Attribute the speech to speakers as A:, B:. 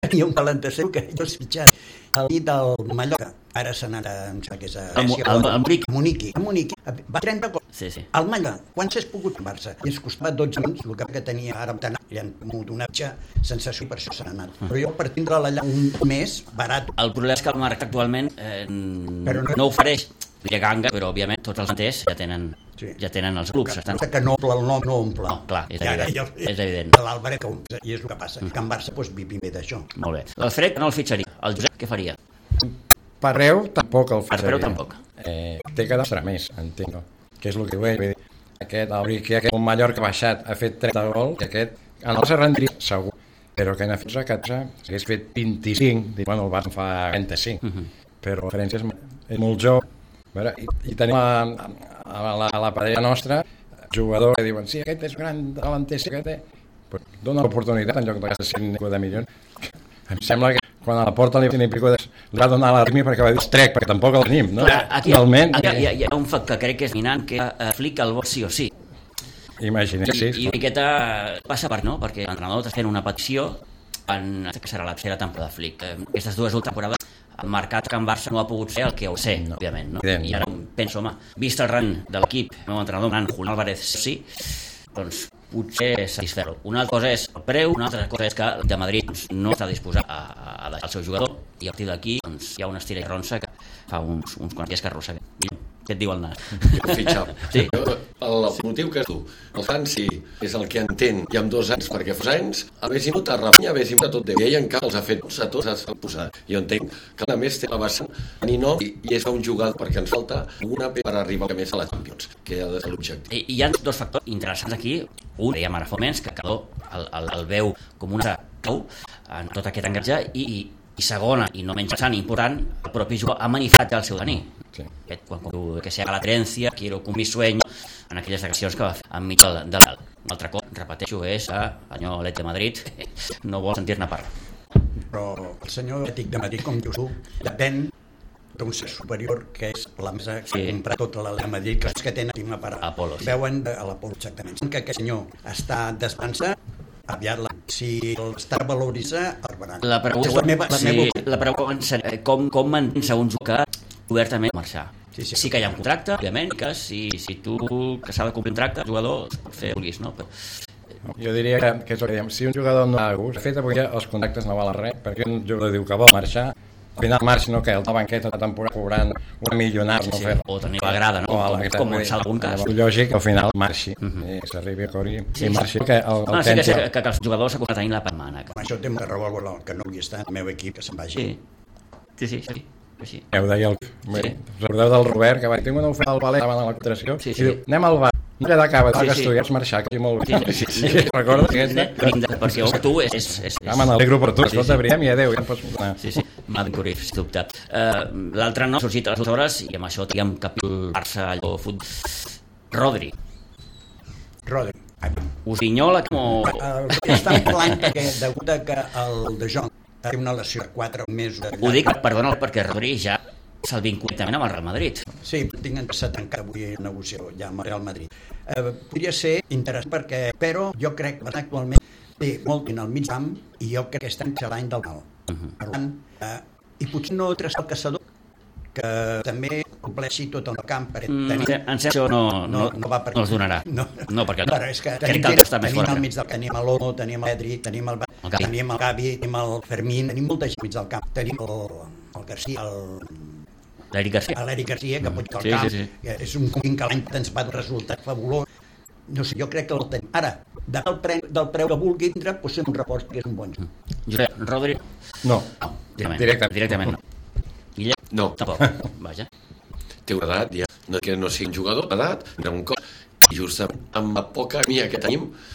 A: Tenia un calentaceu que jo he fitxat al nit del Mallorca. Ara se n'ha que és a Muniqui. Va 30 coses.
B: Sí.
A: Al Mallorca, quan s'és pogut a Barça? I ens costava 12 minuts, el que tenia ara li han mogut una pitja sensació, per això se n'ha anat. Però jo per tindre allà un mes, barat.
B: El problema és que el mercat actualment no ofereix Ganga, però òbviament tots els manters ja tenen els clubs.
A: Que no omple el nom, no omple.
B: No, clar, és evident.
A: L'Albert, i és el que passa. Que en Barça vivim bé d'això.
B: Molt bé. L'Alfred no el fitxaria. El Josep què faria?
C: Parreu tampoc el fitxaria.
B: Parreu tampoc.
C: Té que demostrar més, entenc. Que és el que diu ell. Aquest Mallorca ha baixat, ha fet 30 gols, i aquest en el Barça rendria segur. Però que en fins a 14 s'hagués fet 25, bueno, el Barça en fa 25. Però la diferència és molt jove. I tenim a la parella nostra jugadors que diuen, sí, aquest és gran delanter, sí, dona l'oportunitat en lloc de gastar 5 milions. Em sembla que quan a la porta li va donar l'armi perquè va dir trec, perquè tampoc el tenim, no?
B: Aquí hi ha un factor que crec que és dominant, que Flick el vol sí o sí.
C: Imagina't, sí.
B: I una miqueta passa per no, perquè l'entrenador està fent una petició que serà la tercera temporada de Flick. Aquestes dues temporades el mercat que en Barça no ha pogut fer el que ho sé, òbviament, no? I ara penso, home, vist el rang de l'equip, el meu entrenador, Julián Álvarez, sí, doncs potser satisfer-lo. Una altra cosa és el preu, una altra cosa és que el de Madrid no està disposat a deixar el seu jugador, i a partir d'aquí doncs, hi ha una estira i ronça que fa uns quants dies que arrossega. Què et diu el nas?
D: Sí. El motiu que és tu, el Hansi és el que entén, i amb 2 anys, perquè fos anys, hagués imut a Rafinha, hagués imut a tot Déu, i ell encara els ha fet a tots els posat. Jo entenc que a més té la vessant ni no, i és un jugador perquè ens falta una per arribar a més a la Champions, que ha de ser l'objectiu.
B: Hi ha 2 factors interessants aquí. Un, dèiem ara fa moments, que Cadó el veu com una clau en tot aquest engatge, i segona, i no menys interessant, important, el propi jugador ha manifestat el seu tenir.
C: Sí.
B: Que se haga la trencia, quiero cumplir sueño, en aquelles declaracions que va fer enmig de l'alt. Un altre cop, repeteixo, és que el senyor Atlètic de Madrid no vol sentir-ne parlar.
A: Però el senyor Atlètic de Madrid, com dius tu, depèn d'un ser superior, que és la mesa que compra tota la de Madrid, que és que tenen a parar.
B: Apolo, sí.
A: Veuen a l'Apolo, exactament. Que aquest senyor està descansant, aviat si està a valoritzar, el faran.
B: La pregunta és com mantens a un jugador obertament marxar. Sí que hi ha un contracte, òbviament, que si tu que s'ha de complir un contracte, el jugador pot fer vulguis, no? Però...
C: Jo diria que és el que diem, si un jugador no ha gust, de fet avui els contractes no valen res, perquè un jugador diu que vol marxar, al final marxi, no, que el de banqueta de temporada cobrant una milionària, no fer res.
B: O tenir la grada, no? Com en algun cas.
C: Lògic, al final marxi, s'arribi a cobrir i marxi.
B: Que els jugadors s'ha tenir la patmana.
A: Això té molt raó, que no vulgui estar al meu equip, que se'n vagi.
B: Sí.
C: Ja ho deia recordeu del Robert, que va dir, tinc una oferta al València davant de la contracció, i diu, anem al bar, no ja d'acaba, que estudiats marxar, que molt bé. Recordes aquesta?
B: Perquè tu és...
C: Me n'alegro per tu, escolta, briem i adéu, ja em pots anar.
B: Sí, m'ha d'encurir, si dubte. L'altre no ha sorgit a les 2 hores, i amb això tinguem capítol Barça, allò, futbol. Rodri. Usinyola, com...
A: Estan parlant perquè degut a que el de Jong té una lesió de 4 mesos...
B: Ho dic, perdona, perquè Rodri ja se'l vinculament amb el Real Madrid.
A: Sí, tinc que tancar avui negociació ja amb el Real Madrid. Podria ser interessant perquè... Però jo crec que actualment té molt en el mig camp i jo crec que està en l'any del mal. Per tant, i potser no traçar el caçador, que també compleixi tot el camp per tenir...
B: En això no els donarà. No, perquè
A: és que tenim al mig del camp, tenim l'Olmo, tenim l'Edri, tenim el Gavi, tenim el Fermín, tenim molta gent al mig del camp, tenim el Garcia, l'Eric Garcia, que pot jugar al camp, és un convint que l'any ens va donar resultat fabulós. No sé, jo crec que el tenim. Ara, del preu que vulgui tindre, pot ser un report que és un bon joc.
B: Josep, Rodri?
C: No,
B: directament no. Guillem?
D: No.
B: Tampoc, vaja.
D: Té una edat, ja, no que no sigui un jugador d'edat, era un cop, i justament amb la poca mia que tenim,